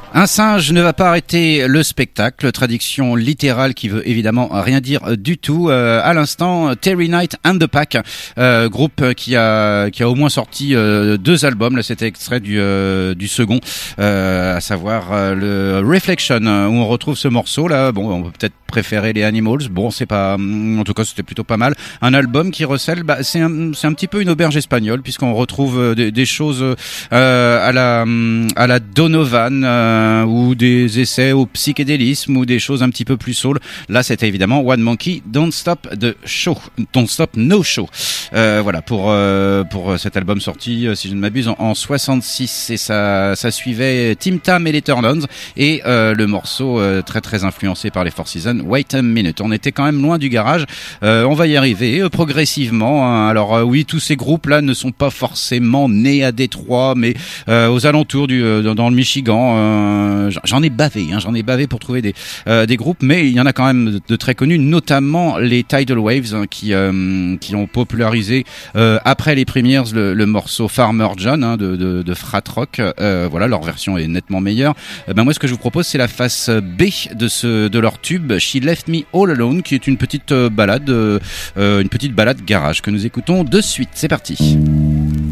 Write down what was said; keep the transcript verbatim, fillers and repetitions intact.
Un singe ne va pas arrêter le spectacle, traduction littérale qui veut évidemment rien dire du tout. Euh, à l'instant, Terry Knight and the Pack, euh, groupe qui a qui a au moins sorti euh, deux albums. Là, c'était extrait du euh, du second, euh, à savoir euh, le Reflection, où on retrouve ce morceau là. Bon, on peut peut-être préférer les Animals. Bon, c'est pas, en tout cas, c'était plutôt pas mal. Un album qui recèle, bah, c'est un c'est un petit peu une auberge espagnole puisqu'on retrouve des, des choses euh, à la à la Donovan. Euh, ou des essais au psychédélisme ou des choses un petit peu plus soul. Là, c'était évidemment One Monkey Don't Stop the Show, Don't Stop No Show. Euh, voilà pour euh, pour cet album sorti, si je ne m'abuse, en, en soixante-six, et ça ça suivait Tim Tam et les Turn-Ons et euh, le morceau euh, très très influencé par les Four Seasons, Wait a Minute. On était quand même loin du garage. Euh, on va y arriver euh, progressivement. Hein. Alors euh, oui, tous ces groupes là ne sont pas forcément nés à Détroit, mais euh, aux alentours du euh, dans le Michigan. Euh, J'en ai bavé, hein, j'en ai bavé pour trouver des euh, des groupes, mais il y en a quand même de, de très connus, notamment les Tidal Waves, hein, qui euh, qui ont popularisé euh, après les Premiers le, le morceau Farmer John, hein, de, de de Frat Rock. Euh, voilà, leur version est nettement meilleure. Euh, ben moi, ce que je vous propose, c'est la face B de ce de leur tube She Left Me All Alone, qui est une petite euh, balade, euh, une petite balade garage que nous écoutons de suite. C'est parti.